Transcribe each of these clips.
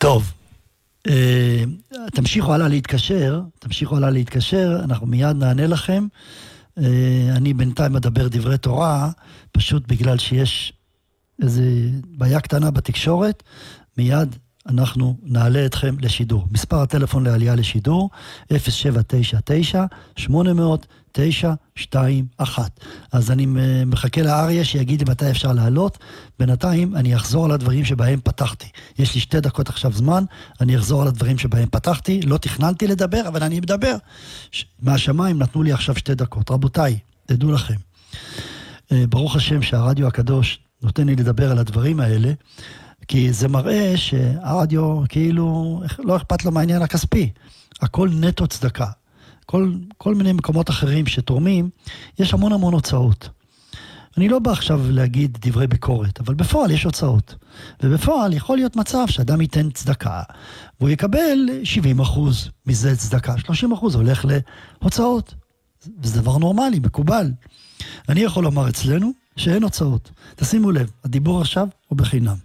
טוב, תמשיכו הלאה להתקשר, אנחנו מיד נענה לכם. אני בינתיים מדבר דברי תורה, פשוט בגלל שיש איזו בעיה קטנה בתקשורת, מיד אנחנו נעלה אתכם לשידור. מספר הטלפון לעלייה לשידור, 0799-800-921. אז אני מחכה לאריה שיגיד לי מתי אפשר לעלות. בינתיים אני אחזור על הדברים שבהם פתחתי. יש לי 2 דקות עכשיו זמן, אני אחזור על הדברים שבהם פתחתי. לא תכננתי לדבר, אבל אני מדבר. מהשמיים נתנו לי עכשיו 2 דקות. רבותיי, תדעו לכם. ברוך השם שהרדיו הקדוש נותן לי לדבר על הדברים האלה, כי זה מראה שהרדיו כאילו לא אכפת לו מהעניין הכספי. הכל נטו צדקה. כל מיני מקומות אחרים שתורמים, יש המון הוצאות. אני לא בא עכשיו להגיד דברי ביקורת, אבל בפועל יש הוצאות. ובפועל יכול להיות מצב שאדם ייתן צדקה, והוא יקבל 70% מזה צדקה, 30% הולך להוצאות. וזה דבר נורמלי, מקובל. אני יכול לומר אצלנו שאין הוצאות. תשימו לב, הדיבור עכשיו הוא בחינם.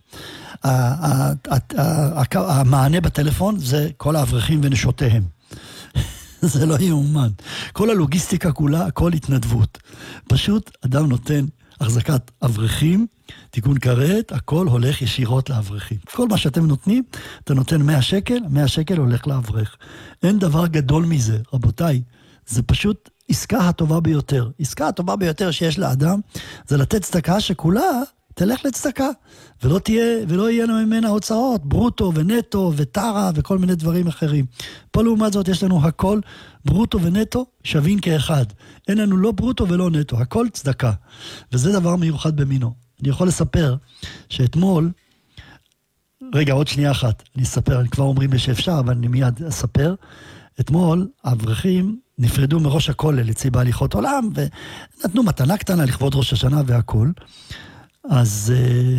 המענה בטלפון זה כל האברכים ונשותיהם. זה לא יאומן. כל הלוגיסטיקה כולה, הכל התנדבות. פשוט אדם נותן החזקת אברכים, תיקון כרת, הכל הולך ישירות לאברכים. כל מה שאתם נותנים, אתה נותן 100 שקל, 100 שקל הולך לאברך. אין דבר גדול מזה, רבותיי. זה פשוט עסקה הטובה ביותר. עסקה הטובה ביותר שיש לאדם, זה לתת צדקה שכולה תלך לצדקה, ולא יהיה ממנה הוצאות, ברוטו ונטו וטרה וכל מיני דברים אחרים. פה לעומת זאת יש לנו הכל, ברוטו ונטו שווים כאחד. אין לנו לא ברוטו ולא נטו, הכל צדקה. וזה דבר מיוחד במינו. אני יכול לספר שאתמול, רגע, עוד שנייה אחת, אני אספר, אני כבר אומרים שאפשר, אבל אני מיד אספר. אתמול האברכים נפרדו מראש הכולל אצלי בהליכות עולם, ונתנו מתנה קטנה לכבוד ראש השנה והכל. אז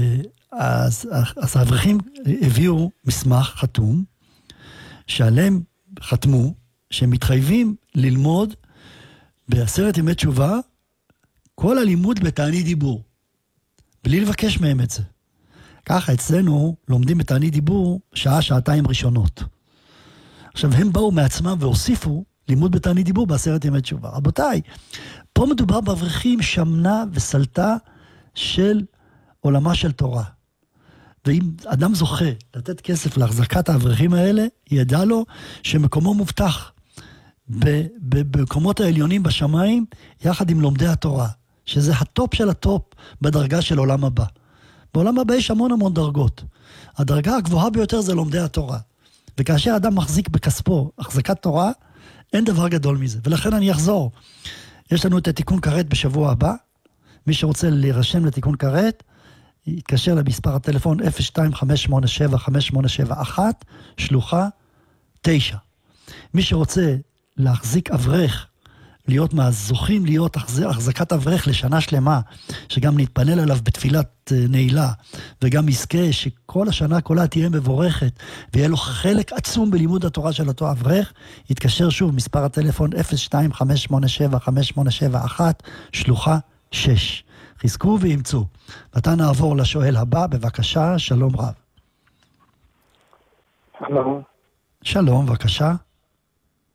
האברכים הביאו מסמך חתום, שעליהם חתמו, שהם מתחייבים ללמוד ב10 ימי תשובה, כל הלימוד בתענית דיבור, בלי לבקש מהם את זה. ככה אצלנו לומדים בתענית דיבור שעתיים ראשונות. עכשיו הם באו מעצמם והוסיפו לימוד בתענית דיבור ב10 ימי תשובה. רבותיי, פה מדובר באברכים שמנה וסלטה של עולמה של תורה. ואם אדם זוכה לתת כסף להחזקת האברכים האלה, ידע לו שמקומו מובטח במקומות העליונים בשמיים, יחד עם לומדי התורה, שזה הטופ של הטופ בדרגה של עולם הבא. בעולם הבא יש המון דרגות. הדרגה הגבוהה ביותר זה לומדי התורה. וכאשר אדם מחזיק בכספו החזקת תורה, אין דבר גדול מזה. ולכן אני אחזור. יש לנו את התיקון כרת בשבוע הבא. מי שרוצה להירשם לתיקון כרת, יתקשר למספר הטלפון 02-587-5871, שלוחה 9. מי שרוצה להחזיק אברך, להיות מהזוכים, להיות החזקת אברך לשנה שלמה, שגם נתפלל עליו בתפילת נעילה, וגם יזכה שכל השנה כולה תהיה מבורכת, ויהיה לו חלק עצום בלימוד התורה של אותו אברך, יתקשר שוב, מספר הטלפון 02-587-5871, שלוחה 6. חזקו וימצאו. ואתה נעבור לשואל הבא, בבקשה, שלום רב. שלום. שלום, בבקשה.